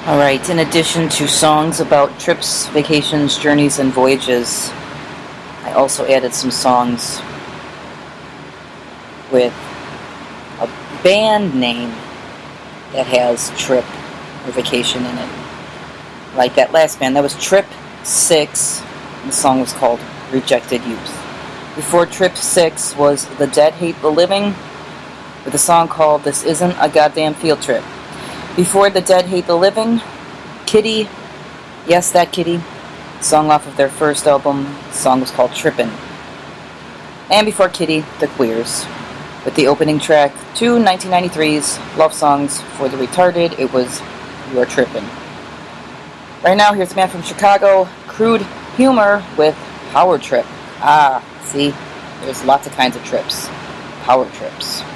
Alright, in addition to songs about trips, vacations, journeys, and voyages, I also added some songs with a band name that has trip or vacation in it. Like that last band, that was Trip 6, and the song was called Rejected Youth. Before Trip 6 was The Dead Hate the Living, with a song called This Isn't a Goddamn Field Trip. Before The Dead Hate the Living, Kitty, yes, that Kitty, song off of their first album, the song was called Trippin'. And before Kitty, The Queers, with the opening track to 1993's Love Songs for the Retarded, it was You're Trippin'. Right now, here's a man from Chicago, Crude Humor, with Power Trip. See, there's lots of kinds of trips. Power trips.